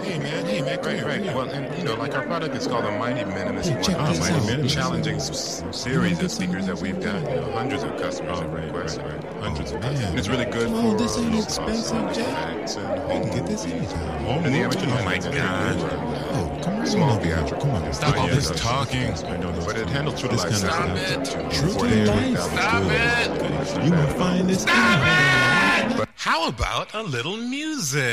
Hey man, come here. Right. Well, and like our product is called the Mighty Minimus. Hey, check this out. Mighty challenging series of speakers that we've got. Hundreds of customers have requested. Hundreds of customers. And it's really good for this ain't expensive, Jack. acts and I can get this anytime. and the amateur. Oh my God. Oh, come on. Small theatrical. Come on. Stop all this talking. I know, but it handles true to life. Stop it. True to life. Stop it. You gonna find this. Stop it. How about a little music?